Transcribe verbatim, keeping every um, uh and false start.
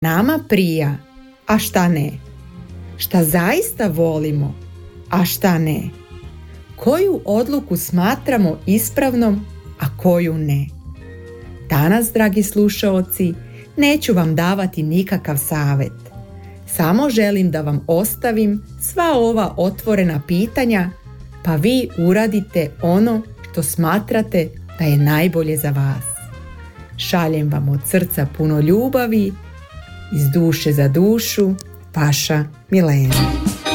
nama prija, a šta ne? Šta zaista volimo, a šta ne? Koju odluku smatramo ispravnom, a koju ne? Danas, dragi slušaoci, neću vam davati nikakav savjet. Samo želim da vam ostavim sva ova otvorena pitanja, pa vi uradite ono što smatrate da je najbolje za vas. Šaljem vam od srca puno ljubavi, iz duše za dušu, vaša Milena.